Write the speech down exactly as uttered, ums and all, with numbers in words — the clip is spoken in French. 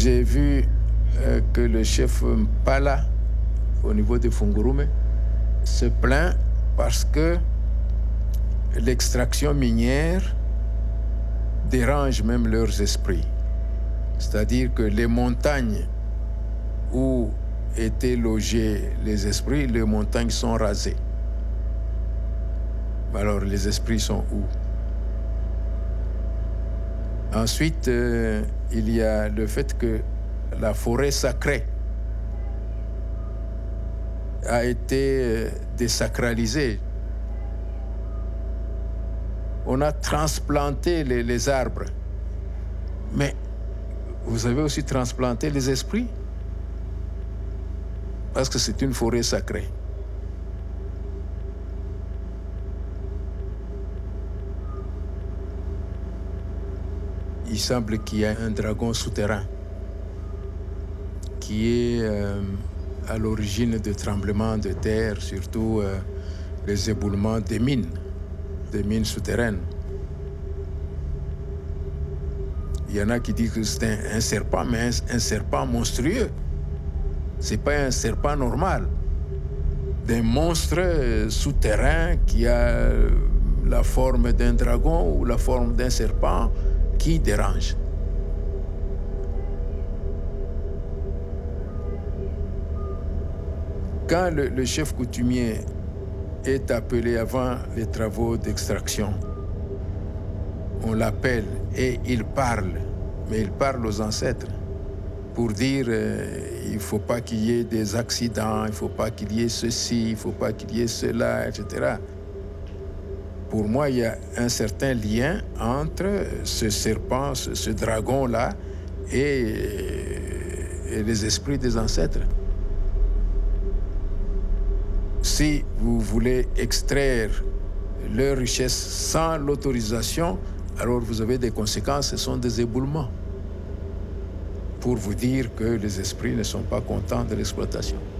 J'ai vu euh, que le chef Mpala, au niveau de Fungurume, se plaint parce que l'extraction minière dérange même leurs esprits. C'est-à-dire que les montagnes où étaient logés les esprits, les montagnes sont rasées. Alors les esprits sont où? Ensuite, euh, il y a le fait que la forêt sacrée a été euh, désacralisée. On a transplanté les, les arbres, mais vous avez aussi transplanté les esprits, parce que c'est une forêt sacrée. Il semble qu'il y a un dragon souterrain qui est euh, à l'origine de tremblements de terre, surtout euh, les éboulements des mines, des mines souterraines. Il y en a qui disent que c'est un, un serpent, mais un, un serpent monstrueux. C'est pas un serpent normal. D'un monstre euh, souterrain qui a la forme d'un dragon ou la forme d'un serpent qui dérange. Quand le, le chef coutumier est appelé avant les travaux d'extraction, on l'appelle et il parle, mais il parle aux ancêtres pour dire euh, il ne faut pas qu'il y ait des accidents, il ne faut pas qu'il y ait ceci, il ne faut pas qu'il y ait cela, et cetera. Pour moi, il y a un certain lien entre ce serpent, ce, ce dragon-là et, et les esprits des ancêtres. Si vous voulez extraire leur richesse sans l'autorisation, alors vous avez des conséquences, ce sont des éboulements, pour vous dire que les esprits ne sont pas contents de l'exploitation.